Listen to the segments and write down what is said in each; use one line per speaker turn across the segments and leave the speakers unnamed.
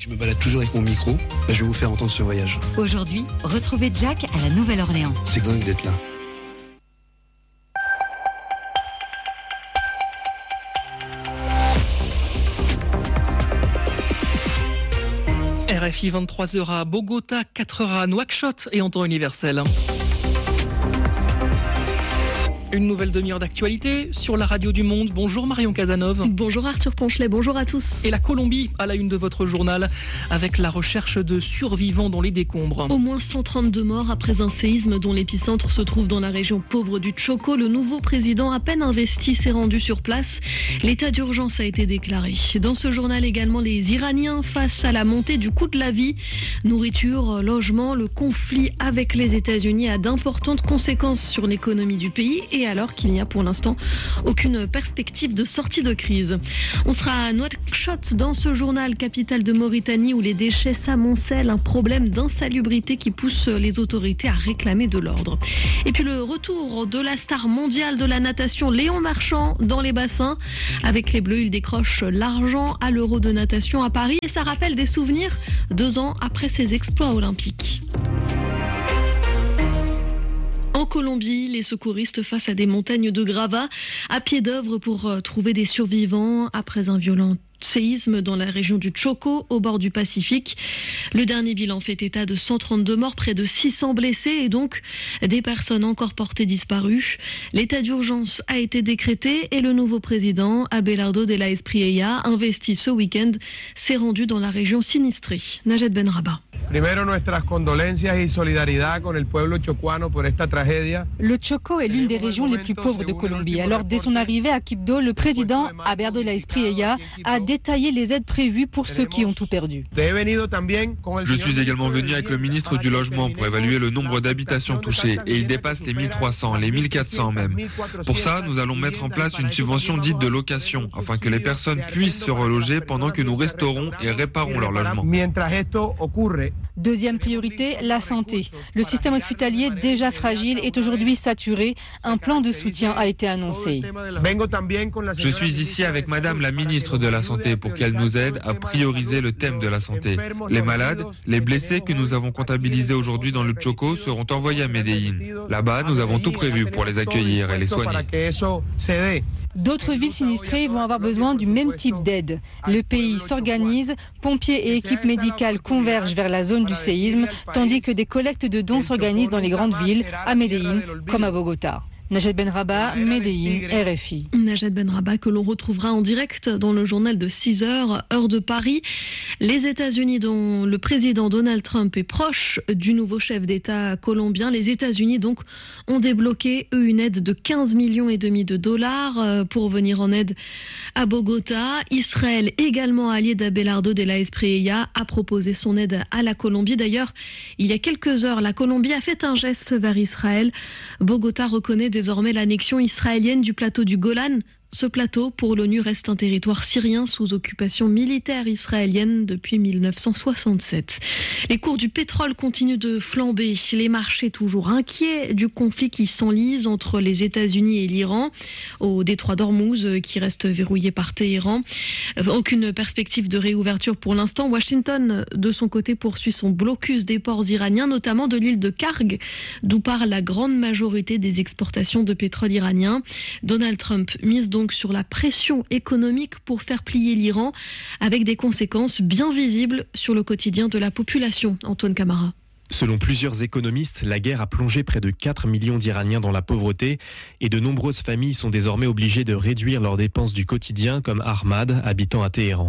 Je me balade toujours avec mon micro, je vais vous faire entendre ce voyage.
Aujourd'hui, retrouvez Jack à la Nouvelle-Orléans.
C'est dingue d'être là.
RFI 23h à Bogota, 4h à Nouakchott et en temps universel. Une nouvelle demi-heure d'actualité sur la radio du Monde. Bonjour Marion Casanov.
Bonjour Arthur Ponchelet, bonjour à tous.
Et la Colombie à la une de votre journal avec la recherche de survivants dans les décombres.
Au moins 132 morts après un séisme dont l'épicentre se trouve dans la région pauvre du Chocó. Le nouveau président, à peine investi, s'est rendu sur place. L'état d'urgence a été déclaré. Dans ce journal également, les Iraniens face à la montée du coût de la vie. Nourriture, logement, le conflit avec les États-Unis a d'importantes conséquences sur l'économie du pays et alors qu'il n'y a pour l'instant aucune perspective de sortie de crise. On sera à Nouakchott dans ce journal, capitale de Mauritanie, où les déchets s'amoncellent, un problème d'insalubrité qui pousse les autorités à réclamer de l'ordre. Et puis le retour de la star mondiale de la natation, Léon Marchand, dans les bassins. Avec les Bleus, il décroche l'argent à l'Euro de natation à Paris et ça rappelle des souvenirs 2 ans après ses exploits olympiques. En Colombie, les secouristes face à des montagnes de gravats à pied d'œuvre pour trouver des survivants après un violent séisme dans la région du Chocó, au bord du Pacifique. Le dernier bilan fait état de 132 morts, près de 600 blessés et donc des personnes encore portées disparues. L'état d'urgence a été décrété et le nouveau président, Abelardo de la Espriella, investi ce week-end, s'est rendu dans la région sinistrée. Najed Benraba.
Le Chocó est l'une des régions les plus pauvres de Colombie. Alors, dès son arrivée à Quibdó, le président, Abelardo de la Espriella, a détaillé les aides prévues pour ceux qui ont tout perdu.
Je suis également venu avec le ministre du Logement pour évaluer le nombre d'habitations touchées et il dépasse les 1300, les 1400 même. Pour ça, nous allons mettre en place une subvention dite de location afin que les personnes puissent se reloger pendant que nous restaurons et réparons leur logement.
Deuxième priorité, la santé. Le système hospitalier, déjà fragile, est aujourd'hui saturé. Un plan de soutien a été annoncé.
Je suis ici avec Madame la ministre de la Santé pour qu'elle nous aide à prioriser le thème de la santé. Les malades, les blessés que nous avons comptabilisés aujourd'hui dans le Chocó seront envoyés à Medellín. Là-bas, nous avons tout prévu pour les accueillir et les soigner.
D'autres villes sinistrées vont avoir besoin du même type d'aide. Le pays s'organise, pompiers et équipes médicales convergent vers la zone du séisme, tandis que des collectes de dons s'organisent dans les grandes villes, à Medellín comme à Bogota. Najed Benraba, Medellín, RFI.
Najed Benraba que l'on retrouvera en direct dans le journal de 6h, heure de Paris. Les États-Unis, dont le président Donald Trump est proche du nouveau chef d'État colombien, les États-Unis donc ont débloqué une aide de 15,5 millions de dollars pour venir en aide à Bogota. Israël, également allié d'Abelardo de la Espriella, a proposé son aide à la Colombie. D'ailleurs, il y a quelques heures, la Colombie a fait un geste vers Israël. Bogota reconnaît désormais l'annexion israélienne du plateau du Golan. Ce plateau, pour l'ONU, reste un territoire syrien sous occupation militaire israélienne depuis 1967. Les cours du pétrole continuent de flamber. Les marchés toujours inquiets du conflit qui s'enlise entre les États-Unis et l'Iran au détroit d'Ormuz qui reste verrouillé par Téhéran. Aucune perspective de réouverture pour l'instant. Washington, de son côté, poursuit son blocus des ports iraniens, notamment de l'île de Karg, d'où part la grande majorité des exportations de pétrole iranien. Donald Trump mise donc sur la pression économique pour faire plier l'Iran, avec des conséquences bien visibles sur le quotidien de la population. Antoine Camara.
Selon plusieurs économistes, la guerre a plongé près de 4 millions d'Iraniens dans la pauvreté et de nombreuses familles sont désormais obligées de réduire leurs dépenses du quotidien, comme Ahmad, habitant à Téhéran.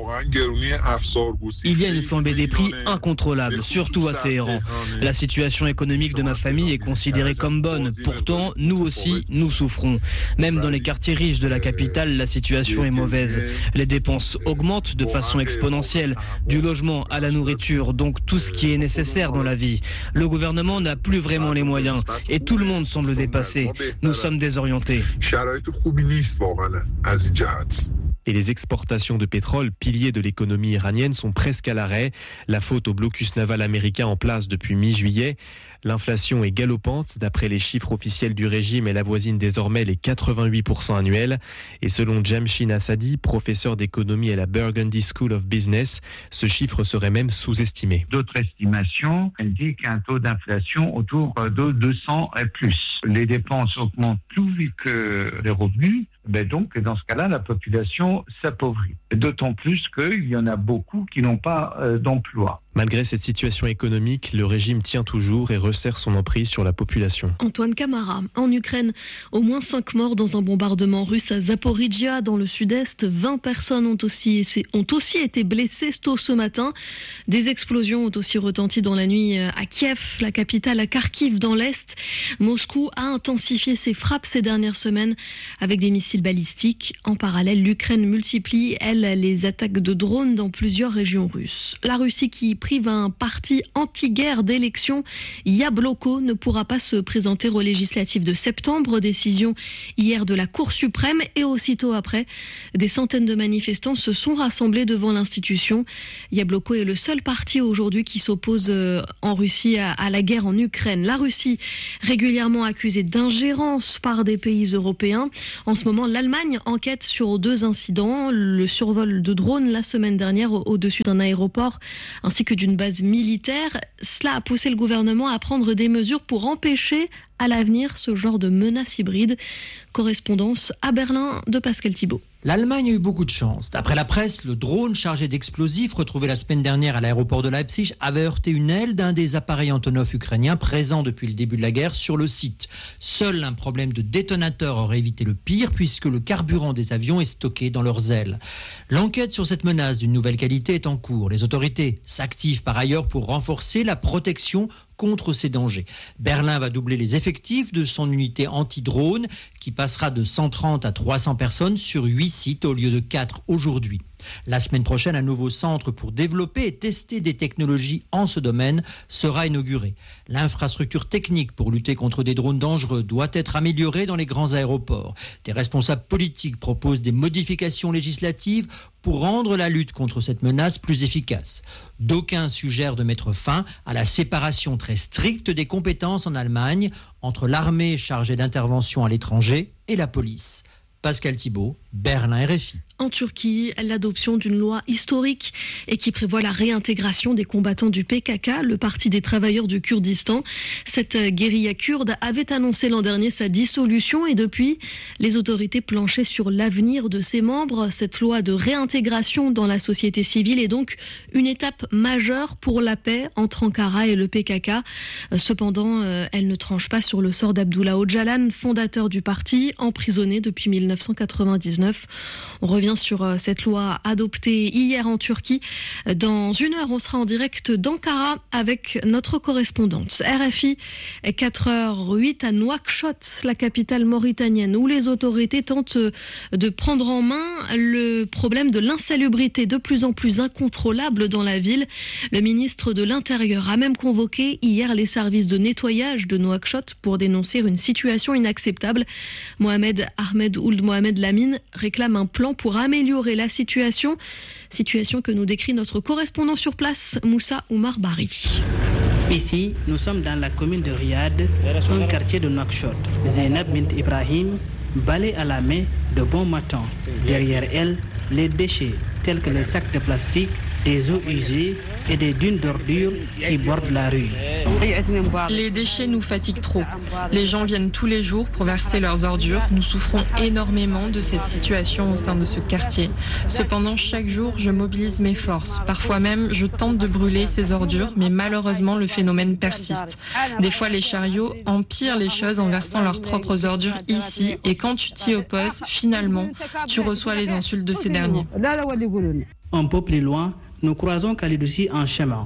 Il y a une flambée des prix incontrôlable, surtout à Téhéran. La situation économique de ma famille est considérée comme bonne. Pourtant, nous aussi, nous souffrons. Même dans les quartiers riches de la capitale, la situation est mauvaise. Les dépenses augmentent de façon exponentielle, du logement à la nourriture, donc tout ce qui est nécessaire dans la vie. Le gouvernement n'a plus vraiment les moyens et tout le monde semble dépassé. Nous sommes désorientés.
Et les exportations de pétrole, piliers de l'économie iranienne, sont presque à l'arrêt. La faute au blocus naval américain en place depuis mi-juillet. L'inflation est galopante. D'après les chiffres officiels du régime, elle avoisine désormais les 88% annuels. Et selon Jamshin Assadi, professeur d'économie à la Burgundy School of Business, ce chiffre serait même sous-estimé.
D'autres estimations indiquent un taux d'inflation autour de 200 et plus. Les dépenses augmentent plus vite que les revenus. Donc, dans ce cas-là, la population s'appauvrit. D'autant plus qu'il y en a beaucoup qui n'ont pas d'emploi.
Malgré cette situation économique, le régime tient toujours et resserre son emprise sur la population.
Antoine Camara. En Ukraine, au moins 5 morts dans un bombardement russe à Zaporijia, dans le sud-est. 20 personnes ont aussi été blessées tôt ce matin. Des explosions ont aussi retenti dans la nuit à Kiev, la capitale, à Kharkiv, dans l'est. Moscou a intensifié ses frappes ces dernières semaines avec des missiles balistiques. En parallèle, l'Ukraine multiplie, elle, les attaques de drones dans plusieurs régions russes. La Russie qui prive un parti anti-guerre d'élection, Yabloko, ne pourra pas se présenter aux législatives de septembre. Décision hier de la Cour suprême, et aussitôt après, des centaines de manifestants se sont rassemblés devant l'institution. Yabloko est le seul parti aujourd'hui qui s'oppose en Russie à la guerre en Ukraine. La Russie, régulièrement accusée d'ingérence par des pays européens. En ce moment, l'Allemagne enquête sur 2 incidents. Le survol de drones la semaine dernière au-dessus d'un aéroport, ainsi que d'une base militaire. Cela a poussé le gouvernement à prendre des mesures pour empêcher à l'avenir ce genre de menace hybride. Correspondance à Berlin de Pascal Thibault.
L'Allemagne a eu beaucoup de chance. D'après la presse, le drone chargé d'explosifs retrouvé la semaine dernière à l'aéroport de Leipzig avait heurté une aile d'un des appareils Antonov ukrainiens présents depuis le début de la guerre sur le site. Seul un problème de détonateur aurait évité le pire, puisque le carburant des avions est stocké dans leurs ailes. L'enquête sur cette menace d'une nouvelle qualité est en cours. Les autorités s'activent par ailleurs pour renforcer la protection contre ces dangers. Berlin va doubler les effectifs de son unité anti-drone qui passera de 130 à 300 personnes sur 8 sites au lieu de 4 aujourd'hui. La semaine prochaine, un nouveau centre pour développer et tester des technologies en ce domaine sera inauguré. L'infrastructure technique pour lutter contre des drones dangereux doit être améliorée dans les grands aéroports. Des responsables politiques proposent des modifications législatives pour rendre la lutte contre cette menace plus efficace. D'aucuns suggèrent de mettre fin à la séparation très stricte des compétences en Allemagne entre l'armée chargée d'intervention à l'étranger et la police. Pascal Thibault, Berlin, RFI.
En Turquie, l'adoption d'une loi historique et qui prévoit la réintégration des combattants du PKK, le Parti des travailleurs du Kurdistan. Cette guérilla kurde avait annoncé l'an dernier sa dissolution et depuis, les autorités planchaient sur l'avenir de ses membres. Cette loi de réintégration dans la société civile est donc une étape majeure pour la paix entre Ankara et le PKK. Cependant, elle ne tranche pas sur le sort d'Abdullah Öcalan, fondateur du parti, emprisonné depuis 1999. On revient sur cette loi adoptée hier en Turquie. Dans 1 heure, on sera en direct d'Ankara avec notre correspondante. RFI, 4h08 à Nouakchott, la capitale mauritanienne, où les autorités tentent de prendre en main le problème de l'insalubrité de plus en plus incontrôlable dans la ville. Le ministre de l'Intérieur a même convoqué hier les services de nettoyage de Nouakchott pour dénoncer une situation inacceptable. Mohamed Ahmed Ould Mohamed Lamine réclame un plan pour améliorer la situation que nous décrit notre correspondant sur place, Moussa Oumar Bari.
Ici, nous sommes dans la commune de Riyad, un quartier de Nouakchott. Zainab Bint Ibrahim balaye à la main de bon matin. Derrière elle, les déchets tels que les sacs de plastique, des eaux usées et des dunes d'ordures qui bordent la rue.
Les déchets nous fatiguent trop. Les gens viennent tous les jours pour verser leurs ordures. Nous souffrons énormément de cette situation au sein de ce quartier. Cependant, chaque jour, je mobilise mes forces. Parfois même, je tente de brûler ces ordures, mais malheureusement, le phénomène persiste. Des fois, les chariots empirent les choses en versant leurs propres ordures ici, et quand tu t'y opposes, finalement, tu reçois les insultes de ces derniers.
Un peu plus loin, nous croisons Khalidouci en chemin.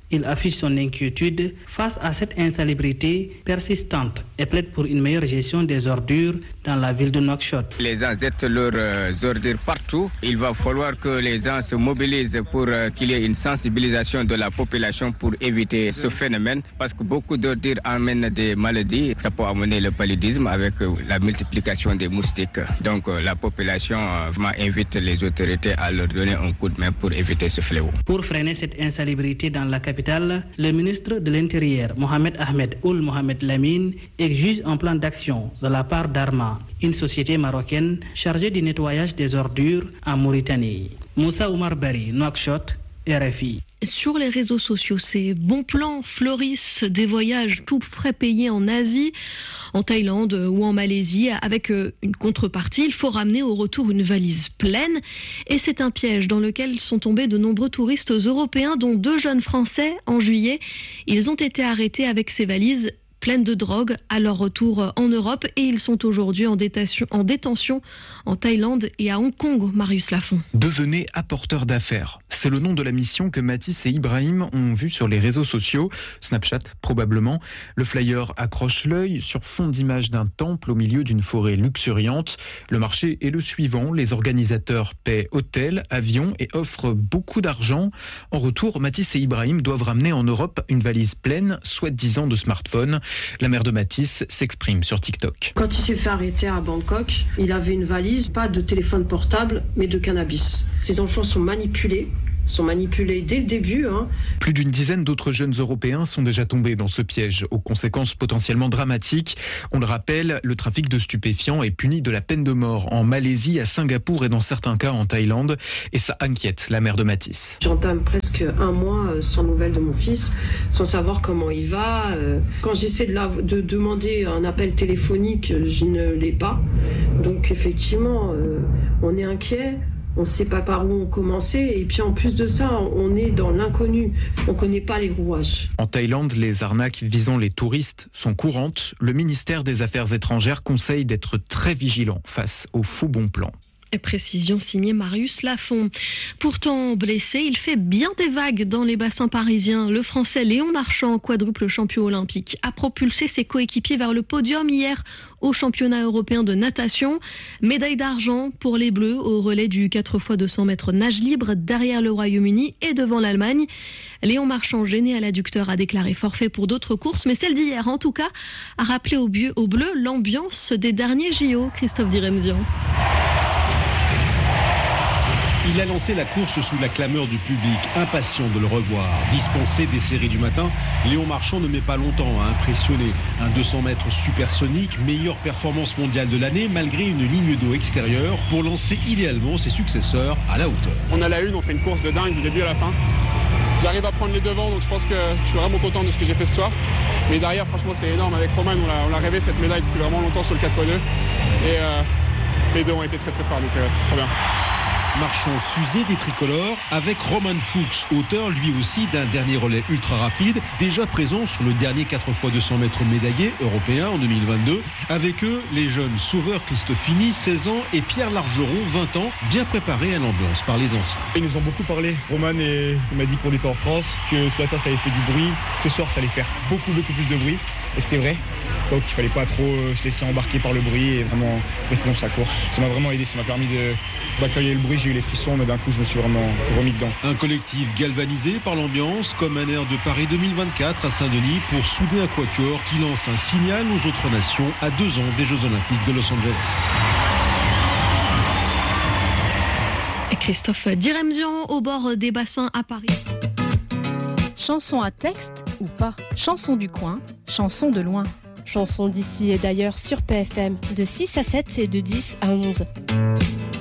Il affiche son inquiétude face à cette insalubrité persistante et plaide pour une meilleure gestion des ordures dans la ville de Nouakchott.
Les gens jettent leurs ordures partout. Il va falloir que les gens se mobilisent pour qu'il y ait une sensibilisation de la population pour éviter ce phénomène, parce que beaucoup d'ordures amènent des maladies. Ça peut amener le paludisme avec la multiplication des moustiques. Donc la population vraiment invite les autorités à leur donner un coup de main pour éviter ce fléau.
Pour freiner cette insalubrité dans la capitale, le ministre de l'Intérieur, Mohamed Ahmed Ould Mohamed Lamine, exige un plan d'action de la part d'Arma, une société marocaine chargée du nettoyage des ordures en Mauritanie. Moussa Oumar Bari, Nouakchott, RFI.
Sur les réseaux sociaux, ces bons plans fleurissent, des voyages tout frais payés en Asie, en Thaïlande ou en Malaisie, avec une contrepartie. Il faut ramener au retour une valise pleine. Et c'est un piège dans lequel sont tombés de nombreux touristes européens, dont 2 jeunes Français en juillet. Ils ont été arrêtés avec ces valises pleines de drogue à leur retour en Europe et ils sont aujourd'hui en détention en Thaïlande et à Hong Kong. Marius Lafont.
Devenez apporteur d'affaires. C'est le nom de la mission que Mathis et Ibrahim ont vue sur les réseaux sociaux, Snapchat probablement. Le flyer accroche l'œil sur fond d'image d'un temple au milieu d'une forêt luxuriante. Le marché est le suivant, les organisateurs paient hôtel, avion et offrent beaucoup d'argent. En retour, Mathis et Ibrahim doivent ramener en Europe une valise pleine, soi-disant de smartphones. La mère de Mathis s'exprime sur TikTok.
Quand il s'est fait arrêter à Bangkok, il avait une valise, pas de téléphone portable, mais de cannabis. Ses enfants sont manipulés dès le début.
Plus d'une dizaine d'autres jeunes Européens sont déjà tombés dans ce piège, aux conséquences potentiellement dramatiques. On le rappelle, le trafic de stupéfiants est puni de la peine de mort en Malaisie, à Singapour et dans certains cas en Thaïlande. Et ça inquiète la mère de Mathis.
J'entame presque 1 mois sans nouvelles de mon fils, sans savoir comment il va. Quand j'essaie de demander un appel téléphonique, je ne l'ai pas. Donc effectivement, on est inquiet. On ne sait pas par où on commençait et puis en plus de ça, on est dans l'inconnu. On ne connaît pas les rouages.
En Thaïlande, les arnaques visant les touristes sont courantes. Le ministère des Affaires étrangères conseille d'être très vigilant face aux faux bons plans.
Précision signée Marius Lafont. Pourtant blessé, il fait bien des vagues dans les bassins parisiens. Le Français Léon Marchand, quadruple champion olympique, a propulsé ses coéquipiers vers le podium hier au championnat européen de natation. Médaille d'argent pour les Bleus au relais du 4x200 mètres nage libre derrière le Royaume-Uni et devant l'Allemagne. Léon Marchand, gêné à l'adducteur, a déclaré forfait pour d'autres courses, mais celle d'hier, en tout cas, a rappelé aux Bleus l'ambiance des derniers JO. Christophe Diremzian.
Il a lancé la course sous la clameur du public, impatient de le revoir. Dispensé des séries du matin, Léon Marchand ne met pas longtemps à impressionner. Un 200 mètres supersonique, meilleure performance mondiale de l'année, malgré une ligne d'eau extérieure, pour lancer idéalement ses successeurs à la hauteur.
On a la une, on fait une course de dingue du début à la fin. J'arrive à prendre les devants, donc je pense que je suis vraiment content de ce que j'ai fait ce soir. Mais derrière, franchement, c'est énorme. Avec Roman, on l'a rêvé cette médaille depuis vraiment longtemps sur le 4x2. Et les deux ont été très très forts, donc c'est très bien.
Marchand fusée des tricolores avec Roman Fuchs, auteur lui aussi d'un dernier relais ultra rapide, déjà présent sur le dernier 4x200 mètres médaillé européen en 2022. Avec eux, les jeunes sauveurs Cristofini, 16 ans, et Pierre Largeron, 20 ans, bien préparés à l'ambiance par les anciens.
Ils nous ont beaucoup parlé. Roman m'a dit qu'on était en France, que ce matin ça avait fait du bruit, ce soir ça allait faire beaucoup plus de bruit, et c'était vrai. Donc il fallait pas trop se laisser embarquer par le bruit et vraiment rester dans sa course. Ça m'a vraiment aidé, ça m'a permis de d'accueillir le bruit, j'ai eu les frissons, mais d'un coup je me suis vraiment remis dedans.
Un collectif galvanisé par l'ambiance, comme un air de Paris 2024 à Saint-Denis, pour souder un quatuor qui lance un signal aux autres nations à 2 ans des Jeux Olympiques de Los Angeles.
Et Christophe Diremzian au bord des bassins à Paris.
Chanson à texte ou pas, chanson du coin, chanson de loin. Chanson d'ici et d'ailleurs sur PFM, de 6 à 7 et de 10 à 11.